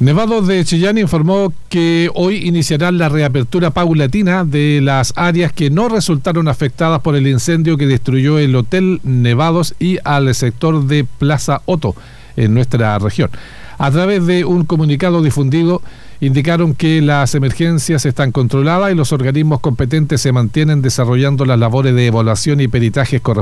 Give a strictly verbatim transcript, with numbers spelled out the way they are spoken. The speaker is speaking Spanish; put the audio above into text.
Nevados de Chillán informó que hoy iniciará la reapertura paulatina de las áreas que no resultaron afectadas por el incendio que destruyó el Hotel Nevados y al sector de Plaza Otto en nuestra región. A través de un comunicado difundido, indicaron que las emergencias están controladas y los organismos competentes se mantienen desarrollando las labores de evaluación y peritajes correspondientes